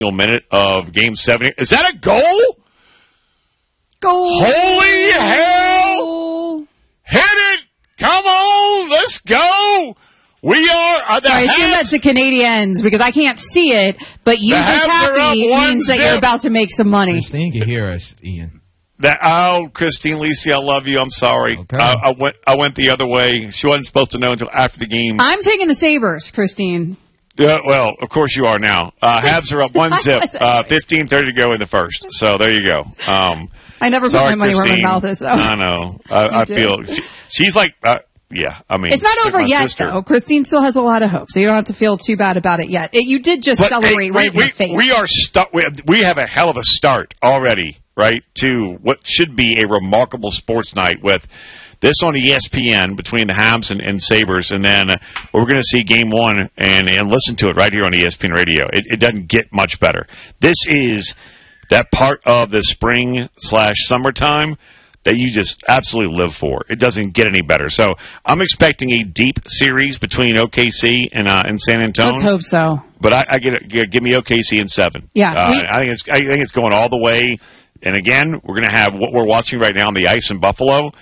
minute of Game 7. Is that a goal? Goal! Holy hell! Hit it! Come on! Let's go! We are I assume that's the Canadians because I can't see it, but you just happy means that you're about to make some money. Christine can hear us, Ian. Christine Lisi, I love you. I'm sorry. Okay. I went the other way. She wasn't supposed to know until after the game. I'm taking the Sabres, Christine. Well, of course you are now. Habs are up 1-0. 15:30 to go in the first. So there you go. I never put my money Christine. where my mouth is. So. I know. I feel she's like. Yeah, I mean, it's not over yet, though. Christine still has a lot of hope, so you don't have to feel too bad about it yet. You did just celebrate right in the face. We are stuck. We have a hell of a start already, right, to what should be a remarkable sports night with this on ESPN between the Habs and Sabres, and then we're going to see Game 1 and listen to it right here on ESPN Radio. It doesn't get much better. This is that part of the spring/summertime that you just absolutely live for. It doesn't get any better. So I'm expecting a deep series between OKC and San Antonio. Let's hope so. But I give me OKC in 7. Yeah, I think it's going all the way. And again, we're going to have what we're watching right now on the ice in Buffalo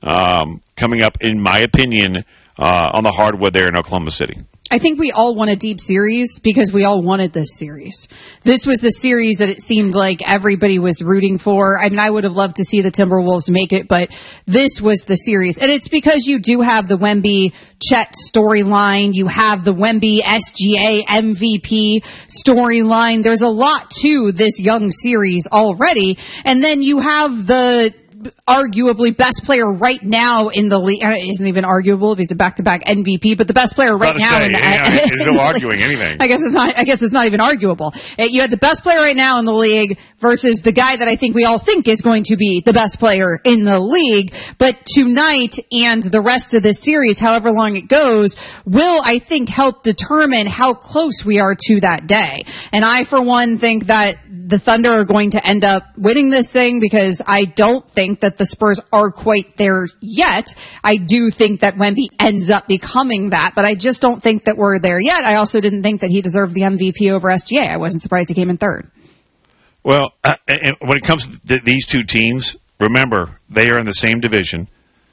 coming up, in my opinion, on the hardwood there in Oklahoma City. I think we all want a deep series because we all wanted this series. This was the series that it seemed like everybody was rooting for. I mean, I would have loved to see the Timberwolves make it, but this was the series. And it's because you do have the Wemby Chet storyline. You have the Wemby SGA MVP storyline. There's a lot to this young series already. And then you have the arguably best player right now in the league. Isn't even arguable if he's a back-to-back MVP, but the best player right now. There's no arguing anything. I guess it's not even arguable. You had the best player right now in the league versus the guy that I think we all think is going to be the best player in the league. But tonight and the rest of this series, however long it goes, will, I think, help determine how close we are to that day. And I, for one, think that the Thunder are going to end up winning this thing because I don't think that the Spurs are quite there yet. I do think that Wemby ends up becoming that, but I just don't think that we're there yet. I also didn't think that he deserved the MVP over SGA. I wasn't surprised he came in third. Well, and when it comes to these two teams, remember, they are in the same division.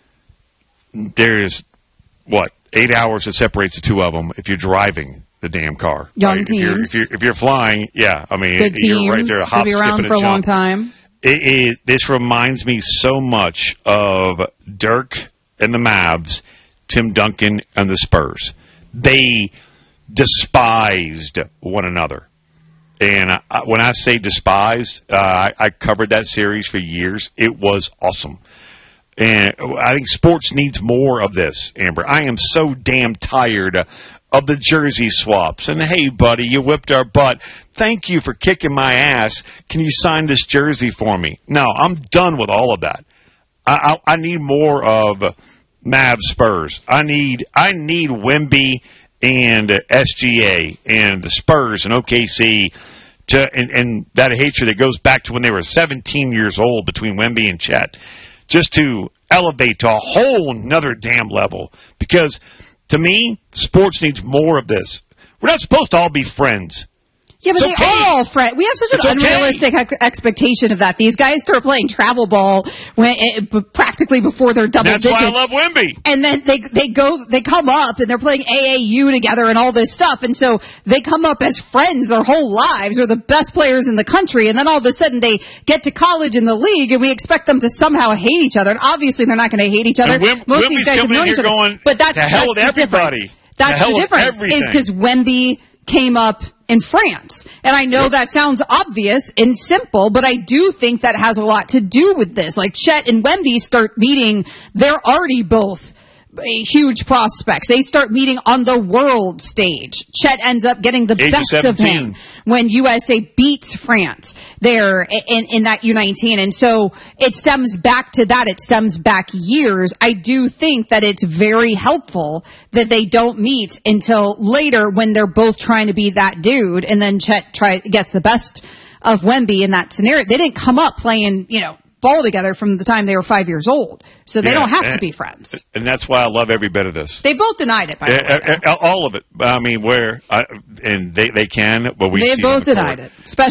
There's, 8 hours that separates the two of them if you're driving the damn car. Young teams. If you're flying, yeah, I mean, good teams. You're right there. They'll be around for a long time. This reminds me so much of Dirk and the Mavs, Tim Duncan and the Spurs. They despised one another. And when I say despised, I covered that series for years. It was awesome. And I think sports needs more of this, Amber. I am so damn tired of the jersey swaps. And, hey, buddy, you whipped our butt. Thank you for kicking my ass. Can you sign this jersey for me? No, I'm done with all of that. I need more of Mavs Spurs. I need Wemby and SGA and the Spurs and OKC and that hatred that goes back to when they were 17 years old between Wemby and Chet, just to elevate to a whole nother damn level. Because to me, sports needs more of this. We're not supposed to all be friends. Yeah, but they are all friends. We have such an unrealistic expectation of that. These guys start playing travel ball practically before they're double digits. That's why I love Wemby. And then they come up and they're playing AAU together and all this stuff. And so they come up as friends their whole lives. They're the best players in the country. And then all of a sudden they get to college in the league and we expect them to somehow hate each other. And obviously they're not going to hate each other. Most of these guys have known each other. But that's the difference. That's the difference is because Wemby came up in France. And I know that sounds obvious and simple, but I do think that has a lot to do with this. Like Chet and Wemby start meeting, they're already both huge prospects. They start meeting on the world stage. Chet ends up getting the best of him when USA beats France there in that U19. And so it stems back to that. It stems back years. I do think that it's very helpful that they don't meet until later when they're both trying to be that dude. And then Chet gets the best of Wemby in that scenario. They didn't come up playing, ball together from the time they were 5 years old. So they don't have to be friends. And that's why I love every bit of this. They both denied it, by the way. All of it. I mean, they can, but we They both denied it. Especially